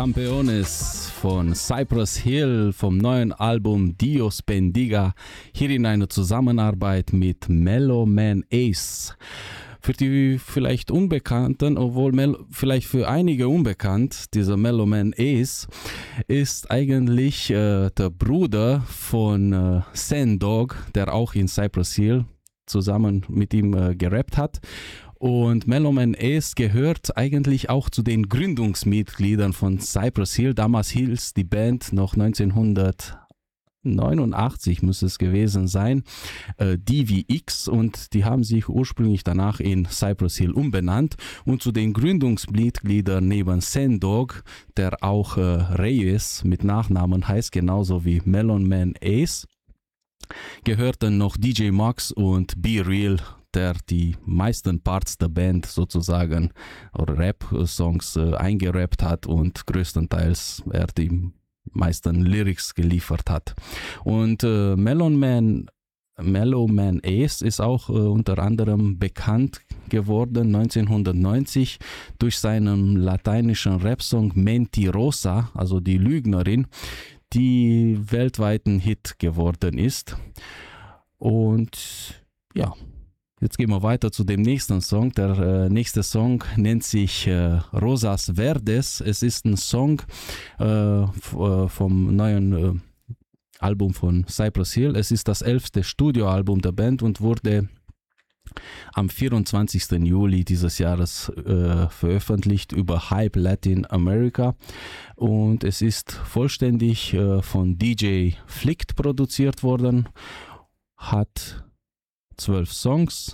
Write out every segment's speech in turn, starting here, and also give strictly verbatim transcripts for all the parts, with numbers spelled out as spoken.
Campeones von Cypress Hill vom neuen Album Dios Bendiga, hier in einer Zusammenarbeit mit Mellow Man Ace. Für die vielleicht Unbekannten, obwohl Mel- vielleicht für einige unbekannt, dieser Mellow Man Ace ist eigentlich äh, der Bruder von äh, Sandog, der auch in Cypress Hill zusammen mit ihm äh, gerappt hat. Und Mellow Man Ace gehört eigentlich auch zu den Gründungsmitgliedern von Cypress Hill. Damals hieß die Band noch neunzehnhundertneunundachtzig, muss es gewesen sein, äh, D V X, und die haben sich ursprünglich danach in Cypress Hill umbenannt. Und zu den Gründungsmitgliedern neben Sandog, der auch äh, Reyes mit Nachnamen heißt, genauso wie Mellow Man Ace, gehörten noch D J Max und Be Real, der die meisten Parts der Band sozusagen oder Rap-Songs äh, eingerappt hat und größtenteils er die meisten Lyrics geliefert hat. Und äh, Mellow Man, Mellow Man Ace ist auch äh, unter anderem bekannt geworden neunzehnhundertneunzig durch seinen lateinischen Rap-Song Mentirosa, also die Lügnerin, die weltweiten Hit geworden ist. Und ja, jetzt gehen wir weiter zu dem nächsten Song. Der äh, nächste Song nennt sich äh, Rosas Verdes. Es ist ein Song äh, f- äh, vom neuen äh, Album von Cypress Hill. Es ist das elfte Studioalbum der Band und wurde am vierundzwanzigsten Juli dieses Jahres äh, veröffentlicht über Hype Latin America. Und es ist vollständig äh, von D J Flict produziert worden, hat zwölf Songs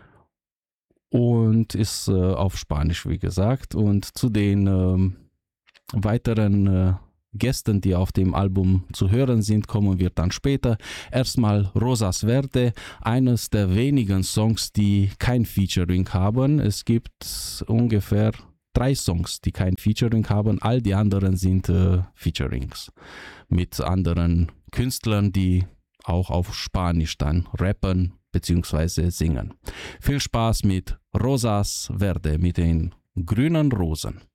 und ist äh, auf Spanisch, wie gesagt. Und zu den ähm, weiteren äh, Gästen, die auf dem Album zu hören sind, kommen wir dann später. Erstmal Rosas Verde, eines der wenigen Songs, die kein Featuring haben. Es gibt ungefähr drei Songs, die kein Featuring haben. All die anderen sind äh, Featurings mit anderen Künstlern, die auch auf Spanisch dann rappen bzw. singen. Viel Spaß mit Rosas Verde, mit den grünen Rosen.